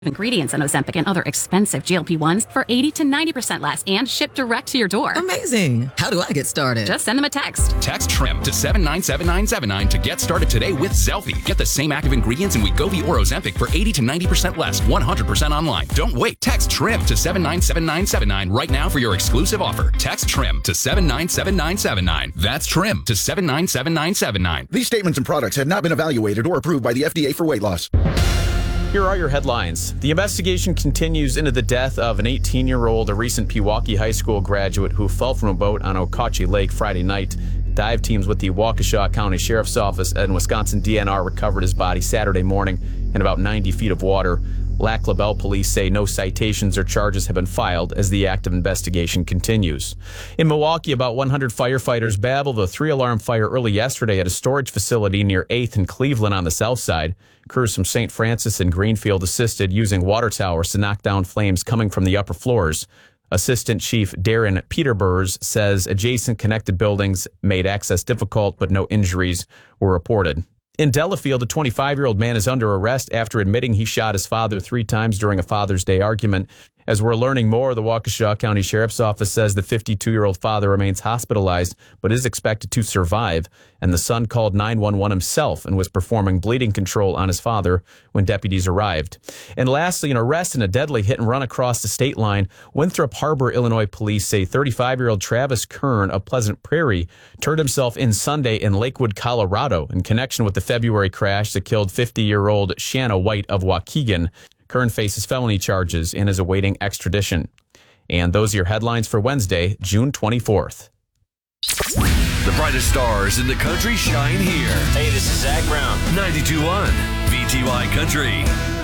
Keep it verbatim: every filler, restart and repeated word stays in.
Ingredients in Ozempic and other expensive G L P ones for eighty to ninety percent less and shipped direct to your door. Amazing. How do I get started? Just send them a text. Text TRIM to seven nine seven nine seven nine to get started today with Zelfie. Get the same active ingredients in Wegovy or Ozempic for eighty to ninety percent less, one hundred percent online. Don't wait. Text TRIM to seven nine seven nine seven nine right now for your exclusive offer. Text TRIM to seven nine seven nine seven nine. That's TRIM to seven nine seven nine seven nine. These statements and products have not been evaluated or approved by the F D A for weight loss. Here are your headlines. The investigation continues into the death of an eighteen-year-old, a recent Pewaukee High School graduate who fell from a boat on Okauchee Lake Friday night. Dive teams with the Waukesha County Sheriff's Office and Wisconsin D N R recovered his body Saturday morning in about ninety feet of water. Lac La Belle police say no citations or charges have been filed as the active investigation continues. In Milwaukee, about one hundred firefighters battled a three-alarm fire early yesterday at a storage facility near eighth and Cleveland on the south side. Crews from Saint Francis and Greenfield assisted using water towers to knock down flames coming from the upper floors. Assistant Chief Darren Peterburs says adjacent connected buildings made access difficult, but no injuries were reported. In Delafield, a twenty-five-year-old man is under arrest after admitting he shot his father three times during a Father's Day argument. As we're learning more, the Waukesha County Sheriff's Office says the fifty-two-year-old father remains hospitalized but is expected to survive, and the son called nine one one himself and was performing bleeding control on his father when deputies arrived. And lastly, an arrest in a deadly hit and run across the state line. Winthrop Harbor, Illinois police say thirty-five-year-old Travis Kern of Pleasant Prairie turned himself in Sunday in Lakewood, Colorado in connection with the February crash that killed fifty-year-old Shanna White of Waukegan. Kern faces felony charges and is awaiting extradition. And those are your headlines for Wednesday, June twenty-fourth. The brightest stars in the country shine here. Hey, this is Zach Brown. ninety-two point one V T Y Country.